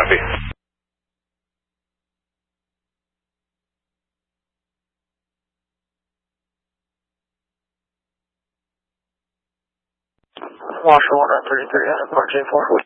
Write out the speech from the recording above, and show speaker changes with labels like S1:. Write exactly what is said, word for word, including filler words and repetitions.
S1: Copy.
S2: Washer one thirty-three, out of Mark J four.